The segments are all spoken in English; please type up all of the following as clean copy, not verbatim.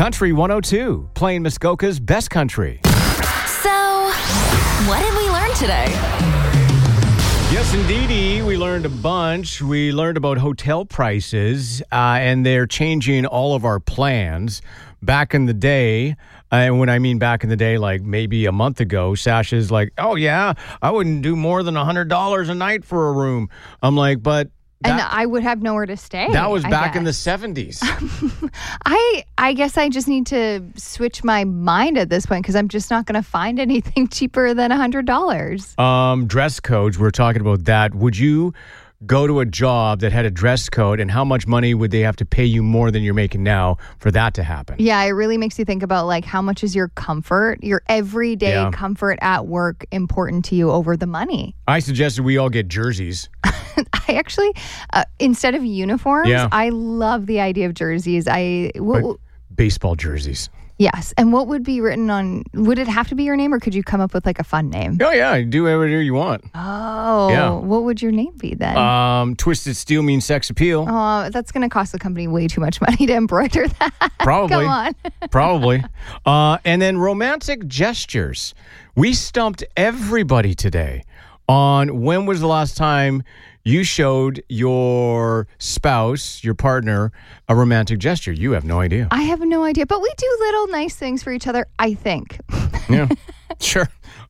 Country 102, playing Muskoka's best country. So, what did we learn today? Yes, indeedy. We learned a bunch. We learned about hotel prices, and they're changing all of our plans. Back in the day, and when I mean back in the day, like maybe a month ago, Sasha's like, oh, yeah, I wouldn't do more than $100 a night for a room. I'm like, but... And I would have nowhere to stay. That was back in the 70s. I guess I just need to switch my mind at this point because I'm just not going to find anything cheaper than $100. Dress codes, we're talking about that. Would you go to a job that had a dress code, and how much money would they have to pay you more than you're making now for that to happen? Yeah, it really makes you think about like how much is your comfort, your everyday comfort at work important to you over the money? I suggested we all get jerseys. I actually, instead of uniforms, I love the idea of jerseys. Baseball jerseys. Yes. And what would be written on, would it have to be your name or could you come up with like a fun name? Oh, yeah. Do whatever you want. Oh. Yeah. What would your name be then? Twisted Steel means sex appeal. Oh, that's going to cost the company way too much money to embroider that. Probably. Come on. Probably. And then romantic gestures. We stumped everybody today on when was the last time you showed your spouse, your partner, a romantic gesture. You have no idea. I have no idea. But we do little nice things for each other, I think. Yeah, sure.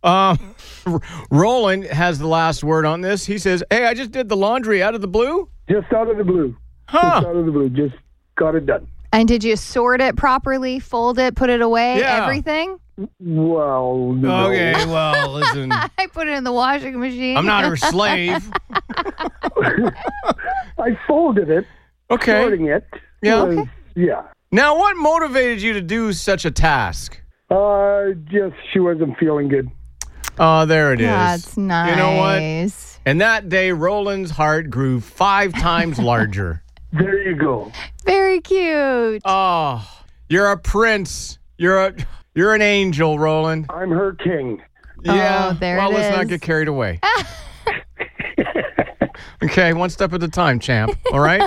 Roland has the last word on this. He says, hey, I just did the laundry out of the blue. Just out of the blue. Huh. Just out of the blue. Just got it done. And did you sort it properly, fold it, put it away, everything? Well, no. Okay, well, listen. I put it in the washing machine. I'm not her slave. I folded it. Okay. Sorting it. Yeah. Was, yeah. Now, what motivated you to do such a task? Just she wasn't feeling good. Oh, there it is. That's nice. You know what? And that day, Roland's heart grew 5 times larger. There you go. Very cute. Oh, you're a prince. You're an angel, Roland. I'm her king. Yeah. Oh, there well, it let's is. not get carried away. Okay, one step at a time, champ. All right?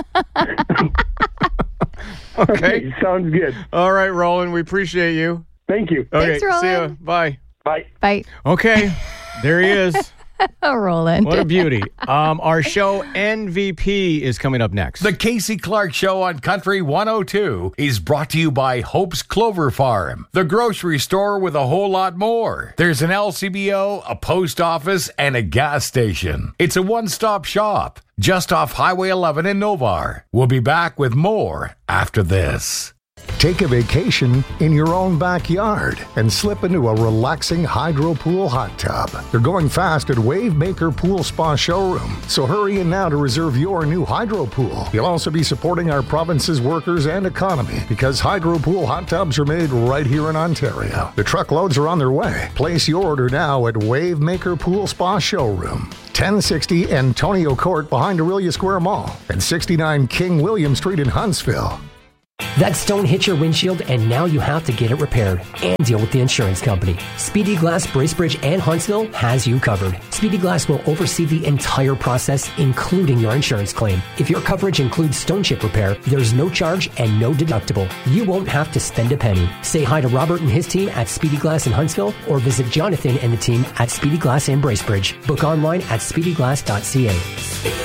Okay. Sounds good. All right, Roland. We appreciate you. Thank you. Okay, Thanks, Roland. see you. Bye. Bye. Bye. Okay, there he is. Oh, Roland. What a beauty. Our show MVP is coming up next. The Casey Clark Show on Country 102 is brought to you by Hope's Clover Farm, the grocery store with a whole lot more. There's an LCBO, a post office, and a gas station. It's a one-stop shop just off Highway 11 in Novar. We'll be back with more after this. Take a vacation in your own backyard and slip into a relaxing hydro pool hot tub. They're going fast at Wavemaker Pool Spa Showroom, so hurry in now to reserve your new hydro pool. You'll also be supporting our province's workers and economy because hydro pool hot tubs are made right here in Ontario. The truckloads are on their way. Place your order now at Wavemaker Pool Spa Showroom, 1060 Antonio Court behind Aurelia Square Mall and 69 King William Street in Huntsville. That stone hit your windshield and now you have to get it repaired and deal with the insurance company. Speedy Glass, Bracebridge, and Huntsville has you covered. Speedy Glass will oversee the entire process, including your insurance claim. If your coverage includes stone chip repair, there's no charge and no deductible. You won't have to spend a penny. Say hi to Robert and his team at Speedy Glass in Huntsville or visit Jonathan and the team at Speedy Glass in Bracebridge. Book online at speedyglass.ca.